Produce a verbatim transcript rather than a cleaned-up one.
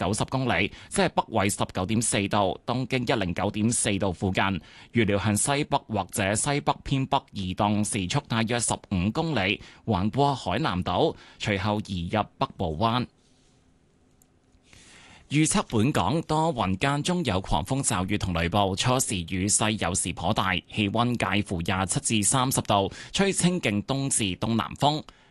九十公里，即係北緯十九點四度、東經一零九點四度附近。預料向西北或者西北偏北移動，時速大約十五公里，橫過海南島，隨後移入北部灣。預測本港多雲間中有狂風驟雨同雷暴，初時雨勢有時頗大，氣溫介乎廿七至三十度，吹清勁東至東南風。